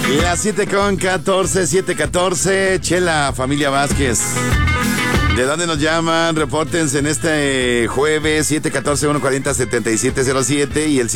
Las 7:14. Chela, familia Vázquez. ¿De dónde nos llaman? Repórtense en este jueves 714-140-7707 y el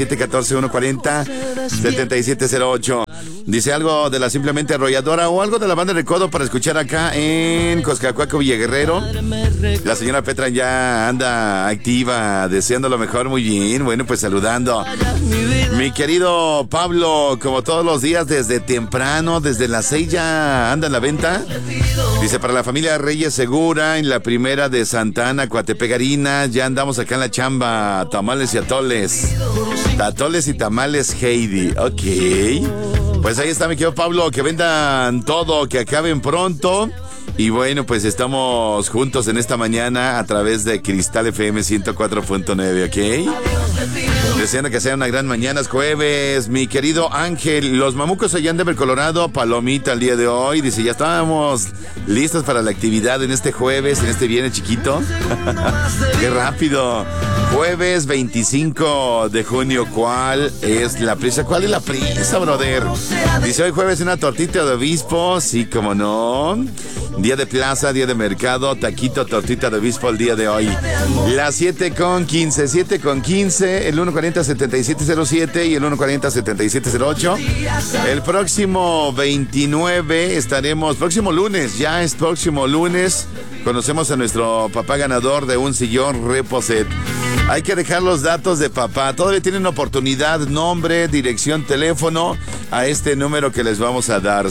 714-140-7708. Dice algo de la Simplemente Arrolladora o algo de la banda de Recodo para escuchar acá en Coscacuaco, Villaguerrero. La señora Petra ya anda activa, deseando lo mejor. Muy bien, bueno, pues saludando. Mi querido Pablo, como todos los días, desde temprano, desde las 6 ya anda en la venta. Dice, para la familia Reyes Segura, en la primera de Santana, Coatepec Harina, ya andamos acá en la chamba, tamales y atoles. Atoles y tamales Heidi, ok. Pues ahí está mi querido Pablo, que vendan todo, que acaben pronto. Y bueno, pues estamos juntos en esta mañana a través de Cristal FM 104.9, ¿ok? Deseando que sea una gran mañana, es jueves. Mi querido Ángel, los mamucos allá en Denver, Colorado, palomita el día de hoy. Dice, ya estábamos listos para la actividad en este jueves, en este viernes chiquito. ¡Qué rápido! Jueves 25 de junio, ¿cuál es la prisa? ¿Cuál es la prisa, brother? Dice, hoy jueves una tortita de obispo, sí, como no. Día de plaza, día de mercado, taquito, tortita de obispo el día de hoy. Las 7:15, el 140-7707 y el 140-7708. El próximo 29 estaremos, próximo lunes, ya es próximo lunes, conocemos a nuestro papá ganador de un sillón Reposet. Hay que dejar los datos de papá. Todavía tienen oportunidad, nombre, dirección, teléfono a este número que les vamos a dar.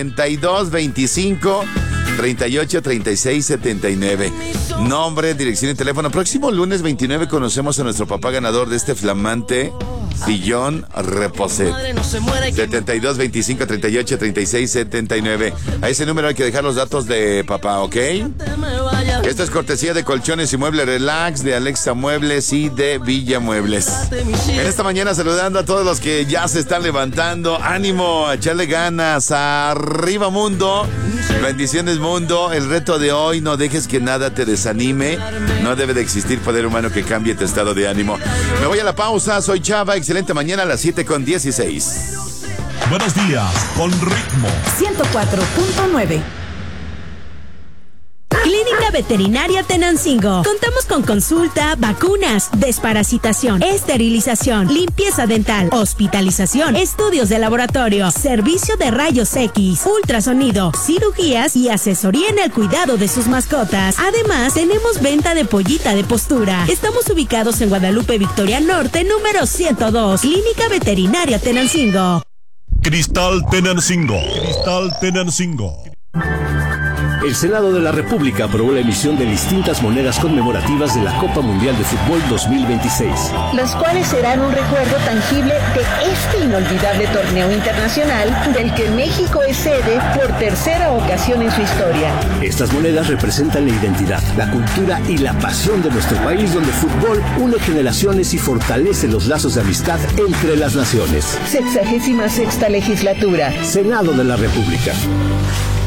7225-383679. Nombre, dirección y teléfono. Próximo lunes 29 conocemos a nuestro papá ganador de este flamante sillón Reposet. 7225-383679. A ese número hay que dejar los datos de papá, ¿ok? Esto es cortesía de Colchones y Muebles Relax, de Alexa Muebles y de Villa Muebles. En esta mañana saludando a todos los que ya se están levantando. Ánimo, a echarle ganas. Arriba, mundo. Bendiciones, mundo. El reto de hoy, no dejes que nada te desanime. No debe de existir poder humano que cambie tu estado de ánimo. Me voy a la pausa. Soy Chava. Excelente mañana a las 7:16. Buenos días, con ritmo. 104.9. Clínica Veterinaria Tenancingo. Contamos con consulta, vacunas, desparasitación, esterilización, limpieza dental, hospitalización, estudios de laboratorio, servicio de rayos X, ultrasonido, cirugías y asesoría en el cuidado de sus mascotas. Además, tenemos venta de pollita de postura. Estamos ubicados en Guadalupe, Victoria Norte, número 102. Clínica Veterinaria Tenancingo. Cristal Tenancingo. Cristal Tenancingo. El Senado de la República aprobó la emisión de distintas monedas conmemorativas de la Copa Mundial de Fútbol 2026. Las cuales serán un recuerdo tangible de este inolvidable torneo internacional del que México es sede por tercera ocasión en su historia. Estas monedas representan la identidad, la cultura y la pasión de nuestro país, donde el fútbol une generaciones y fortalece los lazos de amistad entre las naciones. 66ª legislatura. Senado de la República.